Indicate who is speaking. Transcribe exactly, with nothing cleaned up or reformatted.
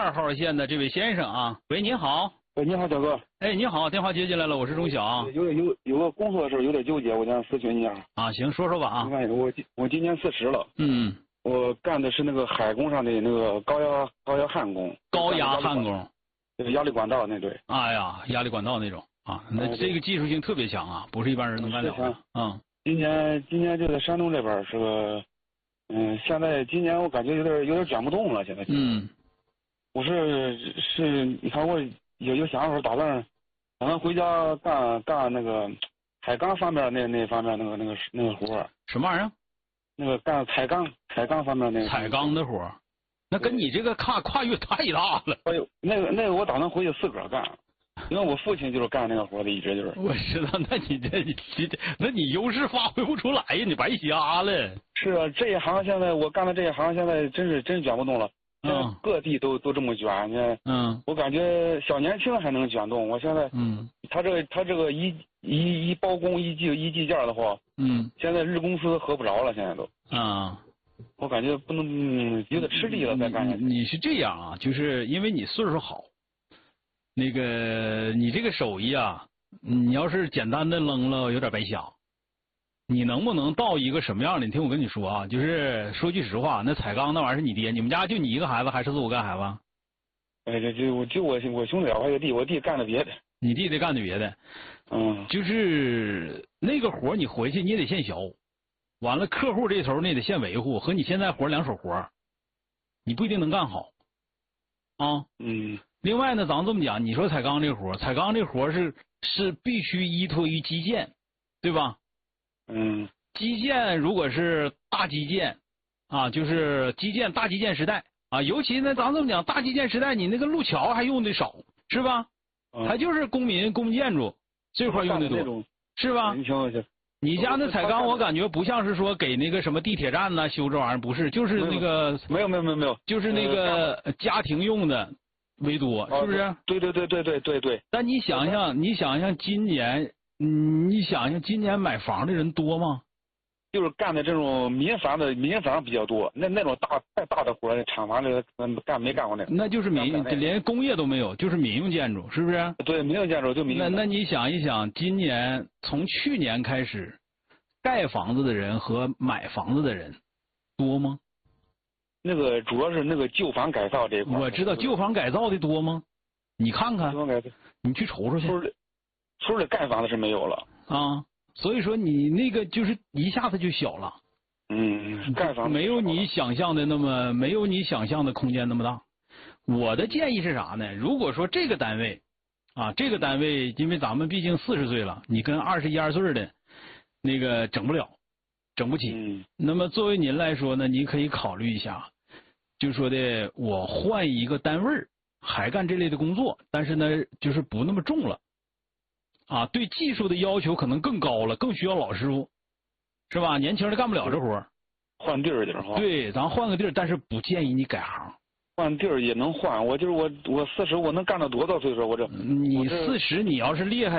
Speaker 1: 二号线的这位先生啊，喂，您好。
Speaker 2: 喂，你好，小哥。
Speaker 1: 哎，你好，电话接进来了，我是钟晓。
Speaker 2: 有有有个工作的事有点纠结，我想咨询一下。
Speaker 1: 啊，行，说说吧啊。
Speaker 2: 你看，我我今年四十了。
Speaker 1: 嗯。
Speaker 2: 我干的是那个海工上的那个高压高压焊工。
Speaker 1: 高压焊工。
Speaker 2: 就是压力管道那对。
Speaker 1: 哎呀，压力管道那种啊，那这个技术性特别强啊，不是一般人能干了的。嗯。
Speaker 2: 今年今年就在山东这边是个，嗯，现在今年我感觉有点有点卷不动了，现在。
Speaker 1: 嗯。
Speaker 2: 我是是，你看我有有想法，打算打算回家干干那个彩钢方面那那方面那个那个那个活。
Speaker 1: 什么玩意儿？
Speaker 2: 那个干彩钢彩钢方面那个。
Speaker 1: 彩钢的活，那跟你这个跨跨越太大了。
Speaker 2: 哎呦，那个那个我打算回去自个儿干，因为我父亲就是干那个活的，一直就是。
Speaker 1: 我知道，那你这你那你优势发挥不出来呀，你白瞎了。
Speaker 2: 是啊，这一行现在我干的这一行现在真是真卷不动了。嗯。各地都都这么卷，你看。嗯。我感觉小年轻还能卷动，我现在。嗯。他这个他这个一一一包工一计一计件的话。嗯。现在日公司合不着了，现在都。啊。我感觉不能，嗯、有点吃力了，再干下去。
Speaker 1: 你是这样啊，就是因为你岁数好，那个你这个手艺啊，你要是简单的扔了，有点白瞎。你能不能到一个什么样的？你听我跟你说啊，就是说句实话，那彩钢那玩意儿是你爹，你们家就你一个孩子，还是四五个孩子？
Speaker 2: 哎，这就就我我兄弟俩还有弟，我弟干的别的。
Speaker 1: 你弟弟干的别的。
Speaker 2: 嗯。
Speaker 1: 就是那个活你回去你也得现学。完了，客户这头你得现维护，和你现在活两手活，你不一定能干好，啊，
Speaker 2: 嗯。
Speaker 1: 另外呢，咱这么讲，你说彩钢这活，彩钢这活是是必须依托于基建，对吧？
Speaker 2: 嗯。
Speaker 1: 基建如果是大基建，啊，就是基建大基建时代啊，尤其呢，咱这么讲，大基建时代，你那个路桥还用的少，是吧？嗯。还就是公民公建筑这块用的多，是吧？
Speaker 2: 你听我讲。
Speaker 1: 你家那彩钢，我感觉不像是说给那个什么地铁站呐、啊、修这玩意儿，不是，就是那个
Speaker 2: 没有没有没有没有，
Speaker 1: 就是那个家庭用的为多，
Speaker 2: 呃、
Speaker 1: 是不是？
Speaker 2: 对对对对对对对。
Speaker 1: 但你想想，你想想今年，嗯，你想想今年买房的人多吗？
Speaker 2: 就是干的这种民房的民房比较多，那那种大太大的活，厂房里干没干过那个。
Speaker 1: 那就是民，连工业都没有，就是民用建筑，是不是？
Speaker 2: 对，民用建筑就民用。
Speaker 1: 那那你想一想，今年从去年开始，盖房子的人和买房子的人多吗？
Speaker 2: 那个主要是那个旧房改造这一块。
Speaker 1: 我知道旧房改造的多吗？你看看，
Speaker 2: 旧房改造，
Speaker 1: 你去瞅瞅去。
Speaker 2: 村里村里盖房子是没有了
Speaker 1: 啊。所以说你那个就是一下子就小了，
Speaker 2: 嗯，盖房
Speaker 1: 没有你想象的那么没有你想象的空间那么大。我的建议是啥呢？如果说这个单位啊，这个单位因为咱们毕竟四十岁了，你跟二十一二岁的那个整不了，整不起。
Speaker 2: 嗯。
Speaker 1: 那么作为您来说呢，你可以考虑一下，就说的我换一个单位还干这类的工作，但是呢，就是不那么重了。啊，对技术的要求可能更高了，更需要老师傅，是吧？年轻人干不了这活，
Speaker 2: 换地儿点哈。
Speaker 1: 对，咱换个地儿，但是不建议你改行。
Speaker 2: 换地儿也能换，我就是我，我四十，我能干到多大岁数？我这
Speaker 1: 你四十，你要是厉害。